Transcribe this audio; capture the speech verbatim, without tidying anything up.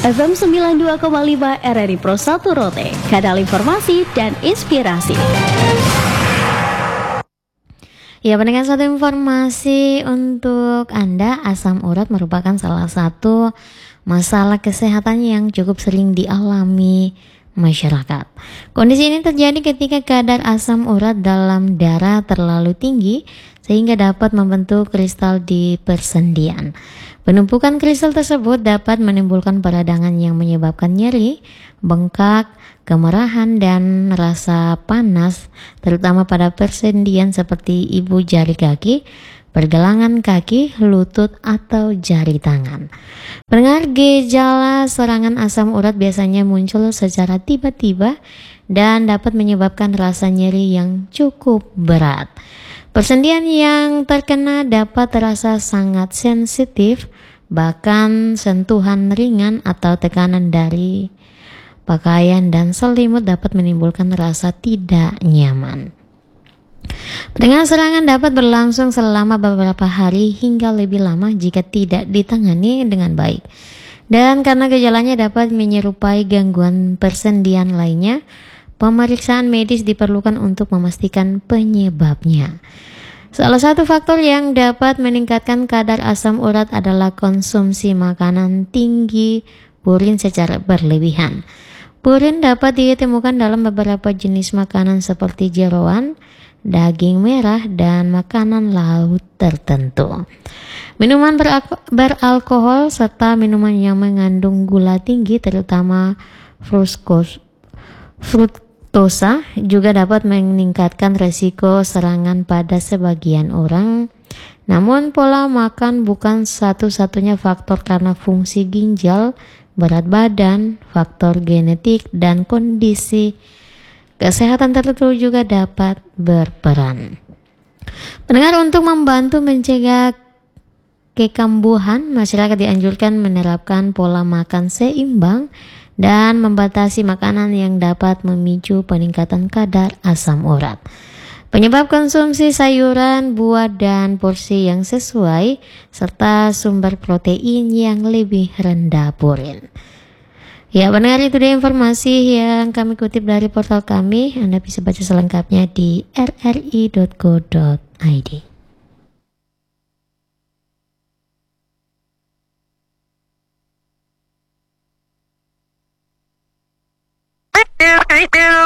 F M sembilan puluh dua koma lima R R I Pro satu Rote, kanal informasi dan inspirasi. Ya, pendengar, satu informasi untuk Anda, asam urat merupakan salah satu masalah kesehatan yang cukup sering dialami masyarakat. Kondisi ini terjadi ketika kadar asam urat dalam darah terlalu tinggi sehingga dapat membentuk kristal di persendian. Penumpukan kristal tersebut dapat menimbulkan peradangan yang menyebabkan nyeri, bengkak, kemerahan, dan rasa panas, terutama pada persendian seperti ibu jari kaki, pergelangan kaki, lutut, atau jari tangan. Pendengar, gejala serangan asam urat biasanya muncul secara tiba-tiba dan dapat menyebabkan rasa nyeri yang cukup berat. Persendian yang terkena dapat terasa sangat sensitif, bahkan sentuhan ringan atau tekanan dari pakaian dan selimut dapat menimbulkan rasa tidak nyaman. Dengan serangan dapat berlangsung selama beberapa hari hingga lebih lama jika tidak ditangani dengan baik. Dan karena gejalanya dapat menyerupai gangguan persendian lainnya, pemeriksaan medis diperlukan untuk memastikan penyebabnya. Salah satu faktor yang dapat meningkatkan kadar asam urat adalah konsumsi makanan tinggi purin secara berlebihan. Purin dapat ditemukan dalam beberapa jenis makanan seperti jeroan, daging merah, dan makanan laut tertentu. Minuman beral- beralkohol serta minuman yang mengandung gula tinggi, terutama fruktos, fruktosa, juga dapat meningkatkan resiko serangan pada sebagian orang. Namun pola makan bukan satu-satunya faktor karena fungsi ginjal, berat badan, faktor genetik, dan kondisi kesehatan tertentu juga dapat berperan. Pendengar, untuk membantu mencegah kekambuhan, masyarakat dianjurkan menerapkan pola makan seimbang dan membatasi makanan yang dapat memicu peningkatan kadar asam urat. Penyebab konsumsi sayuran, buah, dan porsi yang sesuai, serta sumber protein yang lebih rendah purin. Ya, benar, itu dia informasi yang kami kutip dari portal kami. Anda bisa baca selengkapnya di r r i dot co dot i d.